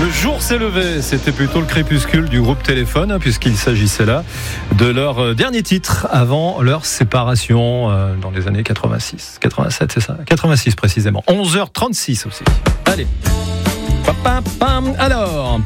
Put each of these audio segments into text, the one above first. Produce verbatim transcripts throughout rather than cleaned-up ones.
Le jour s'est levé, c'était plutôt le crépuscule du groupe Téléphone, hein, puisqu'il s'agissait là de leur euh, dernier titre avant leur séparation euh, dans les années quatre-vingt-six, quatre-vingt-sept, c'est ça, quatre-vingt-six précisément. onze heures trente-six aussi. Allez. Pam, pam, pam. Alors,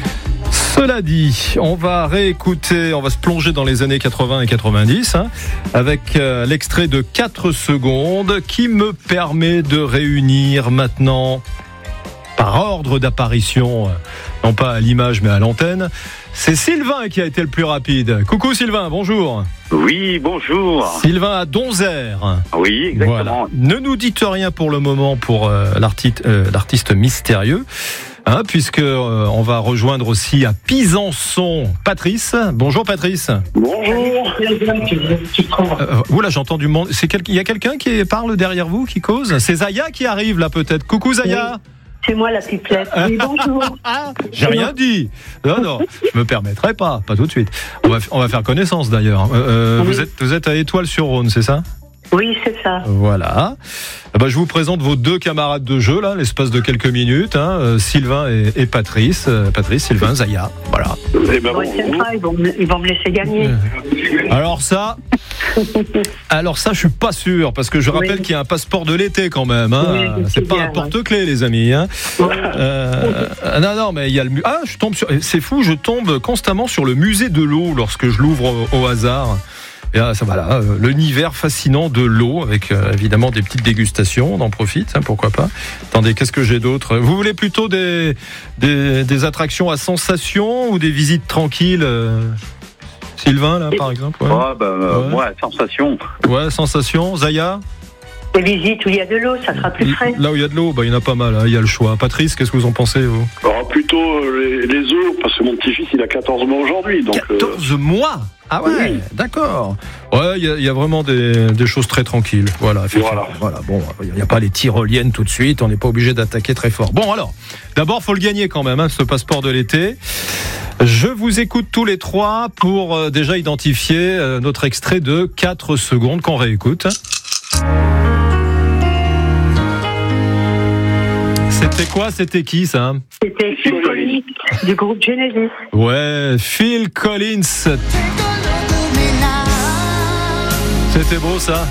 cela dit, on va réécouter, on va se plonger dans les années quatre-vingts et quatre-vingt-dix hein, avec euh, l'extrait de quatre secondes qui me permet de réunir maintenant, par ordre d'apparition, non pas à l'image mais à l'antenne, c'est Sylvain qui a été le plus rapide. Coucou Sylvain, bonjour. Oui, bonjour. Sylvain à Donzère. Oui, exactement. Voilà. Ne nous dites rien pour le moment pour euh, l'artiste, euh, l'artiste mystérieux. Hein, puisque euh, on va rejoindre aussi à Pisançon Patrice. Bonjour Patrice. Bonjour. Euh, oula, j'entends du monde. C'est quel... Il y a quelqu'un qui parle derrière vous, qui cause. C'est Zaya qui arrive là peut-être. Coucou Zaya. Oui, c'est moi la pipelette. Oui, bonjour. J'ai rien dit. Non, non, je me permettrai pas. Pas tout de suite. On va, on va faire connaissance d'ailleurs. Euh, oui. Vous êtes, vous êtes à Étoile-sur-Rhône, c'est ça ? Oui, c'est ça. Voilà. Eh ben, je vous présente vos deux camarades de jeu, là, l'espace de quelques minutes, hein, euh, Sylvain et, et Patrice. Euh, Patrice, Sylvain, Zaya. Voilà. Eh ben, bon, ils, vont me, ils vont me laisser gagner. Alors ça, alors ça, je suis pas sûr, parce que je rappelle oui. qu'il y a un passeport de l'été quand même. Hein. Oui, c'est pas bien, un porte-clés, ouais. les amis. Hein. Euh, non, non, mais il y a le. Ah, je tombe sur. C'est fou, je tombe constamment sur le musée de l'eau lorsque je l'ouvre au, au hasard. Et là, ça, voilà, euh, l'univers fascinant de l'eau, avec euh, évidemment des petites dégustations, on en profite, hein, pourquoi pas. Attendez, qu'est-ce que j'ai d'autre ? Vous voulez plutôt des, des, des attractions à sensation ou des visites tranquilles euh, Sylvain, là, par exemple ouais. Ah, bah, euh, ouais. Moi, sensation. Ouais, sensation. Zaya ? Des visites où il y a de l'eau, ça sera plus frais. Là où il y a de l'eau, bah, il y en a pas mal, hein, il y a le choix. Patrice, qu'est-ce que vous en pensez, vous ? Alors, plutôt euh, les, les eaux, parce que mon petit-fils, il a quatorze mois aujourd'hui. Donc, quatorze euh... mois ? Ah ouais, oui. D'accord. Ouais, il y, y a vraiment des, des choses très tranquilles. Voilà, voilà. voilà. Bon, il n'y a pas les tyroliennes tout de suite. On n'est pas obligé d'attaquer très fort. Bon, alors, d'abord, faut le gagner quand même, hein, ce passeport de l'été. Je vous écoute tous les trois pour euh, déjà identifier euh, notre extrait de quatre secondes qu'on réécoute. C'était quoi ? C'était qui, ça ? C'était Phil Collins du groupe Genesis. Ouais, Phil Collins. C'était beau, ça.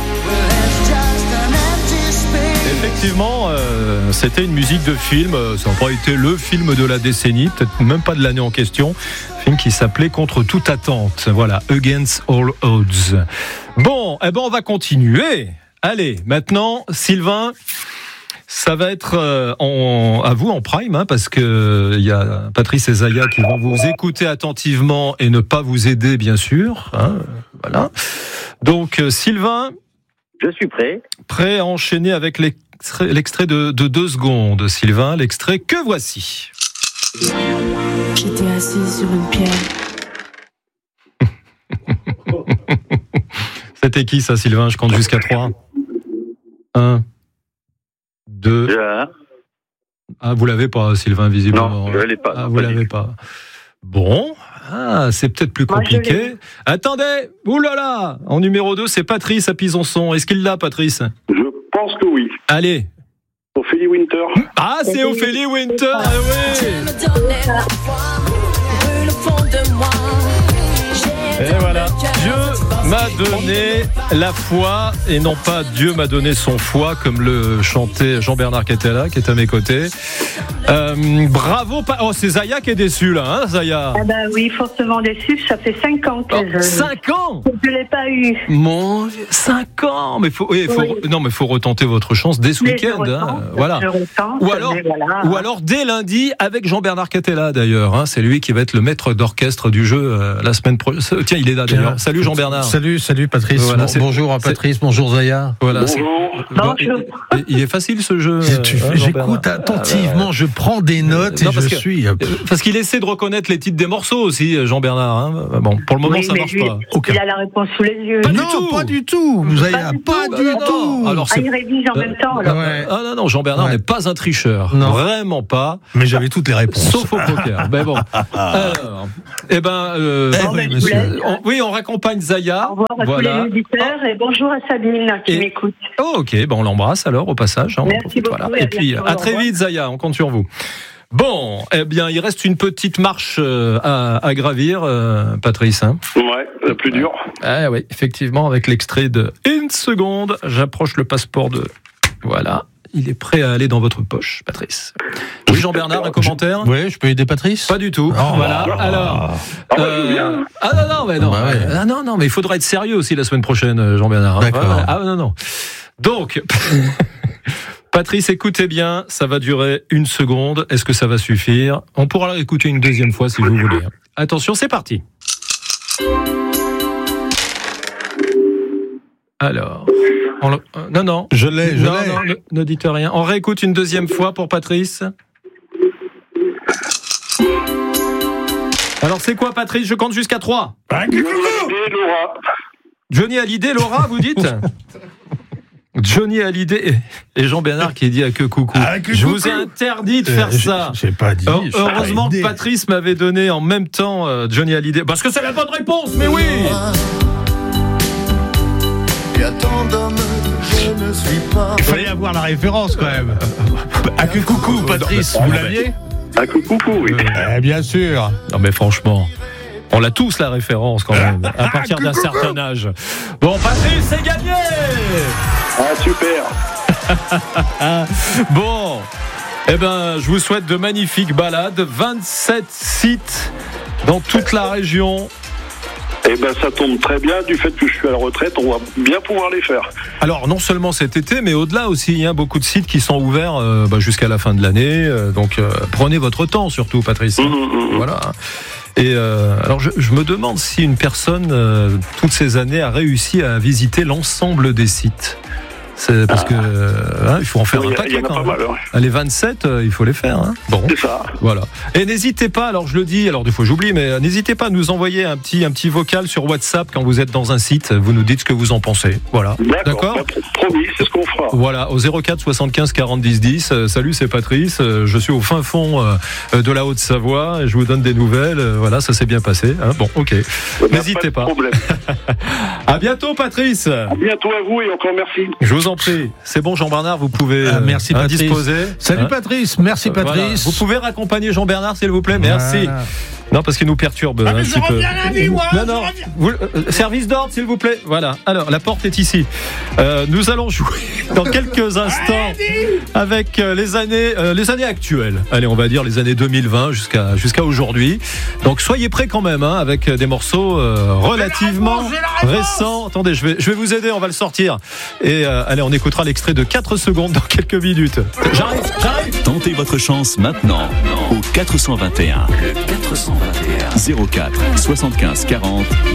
Effectivement, euh, c'était une musique de film. Ça n'a pas été le film de la décennie, peut-être même pas de l'année en question. Un film qui s'appelait Contre toute attente. Voilà, Against All Odds. Bon, eh ben on va continuer. Allez, maintenant, Sylvain. Ça va être euh, en, à vous en prime, hein, parce que il euh, y a Patrice et Zaya qui vont vous écouter attentivement et ne pas vous aider, bien sûr. Hein, voilà. Donc, euh, Sylvain. Je suis prêt. Prêt à enchaîner avec l'extrait, l'extrait de, de deux secondes. Sylvain, l'extrait que voici. J'étais assise sur une pierre. C'était qui ça, Sylvain ? Je compte jusqu'à trois. Un. Deux. Yeah. Ah, vous l'avez pas, Sylvain, visiblement. Non, je l'ai pas. Ah, vous l'avez pas. Bon, ah, c'est peut-être plus compliqué. Moi, attendez, oulala, en numéro deux, c'est Patrice à Pisançon. Est-ce qu'il l'a, Patrice ? Je pense que oui. Allez. Ophélie Winter. Ah, c'est Ophélie Winter, ah oui. Et voilà, Dieu m'a donné la foi et non pas Dieu m'a donné son foie, comme le chantait Jean-Bernard Catella qui est à mes côtés. Euh, bravo, pa- oh c'est Zaya qui est déçue là, hein Zaya. Ah bah oui, fortement déçue, ça fait cinq ans que oh, je... cinq ans je l'ai pas eu. Mon Dieu, cinq ans, mais faut, oui, faut, oui. non mais faut retenter votre chance dès ce mais week-end, retente, hein, voilà. Retente, ou alors, voilà. ou alors dès lundi avec Jean-Bernard Catella d'ailleurs, hein, c'est lui qui va être le maître d'orchestre du jeu euh, la semaine prochaine. Tiens, il est là d'ailleurs. Salut Jean-Bernard. Salut, salut Patrice. Voilà, bon, bonjour à Patrice, c'est... bonjour Zaya. Voilà, bonjour. bonjour. Il, il est facile ce jeu. Tu fais, hein, j'écoute attentivement, je prends des notes non, et je que, suis. Parce qu'il essaie de reconnaître les titres des morceaux aussi, Jean-Bernard. Hein. Bon, pour le moment, oui, ça marche lui, pas. Okay. Il a la réponse sous les yeux. Pas non, du tout. pas du tout. Zaya, pas, pas du tout. tout. Alors, ah, il révise en même temps. Alors. Ouais. Ah non, non, Jean-Bernard ouais. n'est pas un tricheur. Non. Vraiment pas. Mais j'avais toutes les réponses. Sauf au poker. Mais bon. Alors, eh ben, euh, bon, oui, ben on, oui, on raccompagne Zaya. Au revoir à voilà. tous les auditeurs et bonjour à Sabine qui et... m'écoute. Oh, ok, ben on l'embrasse alors au passage. Hein. Merci beaucoup. Voilà. Et, et puis, à très vite Zaya, on compte sur vous. Bon, eh bien, il reste une petite marche euh, à, à gravir, euh, Patrice. Hein. Ouais, la plus dure. Ah oui, effectivement, avec l'extrait de une seconde, j'approche le passeport de... Voilà, il est prêt à aller dans votre poche, Patrice. Oui, Jean-Bernard, un commentaire ? Oui, je peux aider Patrice ? Pas du tout. Oh, voilà. Alors, Ah, euh, ah non non, mais non, Bah ouais. ah non non, mais il faudra être sérieux aussi la semaine prochaine, Jean-Bernard. D'accord. Ah non non. Donc, Patrice, écoutez bien, ça va durer une seconde. Est-ce que ça va suffire ? On pourra l'écouter une deuxième fois si vous voulez. Attention, c'est parti. Alors, on le... euh, non non, Je l'ai, je non l'ai. non, ne, ne dites rien. On réécoute une deuxième fois pour Patrice. Alors c'est quoi, Patrice ? Je compte jusqu'à trois. Et Laura. Johnny Hallyday, Laura, vous dites ? Johnny Hallyday et Jean-Bernard qui dit à que coucou. Ah, que je coucou. vous ai interdit de faire Euh, ça. J'ai pas dit. Heu- j'ai Heureusement pas que aidé. Patrice m'avait donné en même temps euh, Johnny Hallyday. Parce que c'est la bonne réponse, mais oui. Il y a tant d'hommes, je ne suis pas. Il fallait avoir la référence quand même. Ah que coucou, Patrice, vous l'aviez ? Ah, que coucou, oui. Eh bien sûr. Non mais franchement, on l'a tous la référence quand même, à partir d'un certain âge. Bon, Patrice, c'est gagné. Ah, super. Bon, eh ben, je vous souhaite de magnifiques balades, vingt-sept sites dans toute la région. Eh ben, ça tombe très bien. Du fait que je suis à la retraite, on va bien pouvoir les faire. Alors, non seulement cet été, mais au-delà aussi, il y a beaucoup de sites qui sont ouverts euh, bah, jusqu'à la fin de l'année. Euh, donc, euh, prenez votre temps, surtout, Patrice. Mmh, mmh. Voilà. Et euh, alors, je, je me demande si une personne, euh, toutes ces années, a réussi à visiter l'ensemble des sites. C'est parce que euh, hein, il faut en faire Oui, un il y paquet en a quand pas même. mal, ouais. Ah, les vingt-sept, euh, il faut les faire. Hein. Bon, C'est ça. voilà. Et n'hésitez pas, alors je le dis, alors des fois j'oublie, mais euh, n'hésitez pas à nous envoyer un petit, un petit vocal sur WhatsApp quand vous êtes dans un site. Vous nous dites ce que vous en pensez. Voilà. D'accord. Bah, promis, c'est ce qu'on fera. Voilà, au zéro quatre soixante-quinze quarante dix dix. Euh, salut, c'est Patrice. Euh, je suis au fin fond euh, de la Haute-Savoie et je vous donne des nouvelles. Euh, voilà, ça s'est bien passé. Hein. Bon, ok. Bah, N'hésitez pas. pas. de problème. À bientôt, Patrice. À bientôt à vous et encore merci. Je vous en prie. C'est bon, Jean-Bernard, vous pouvez Ah, merci, euh, Patrice. indisposer. Salut Hein. Patrice, merci Voilà. Patrice. Vous pouvez raccompagner Jean-Bernard, s'il vous plaît. Merci. Voilà. Non, parce qu'il nous perturbe un petit peu. non, non. Vous- euh, service d'ordre, s'il vous plaît. Voilà. Alors, la porte est ici. Euh, nous allons jouer dans quelques instants avec euh, les années, euh, les années actuelles. Allez, on va dire les années deux mille vingt jusqu'à jusqu'à aujourd'hui. Donc, soyez prêts quand même, hein, avec des morceaux euh, relativement récents. Attendez, je vais, je vais vous aider. On va le sortir. Et euh, allez, on écoutera l'extrait de quatre secondes dans quelques minutes. J'arrive, j'arrive. Tentez votre chance maintenant au quatre cent vingt et un. Le quatre cent vingt et un. zéro quatre soixante-quinze quarante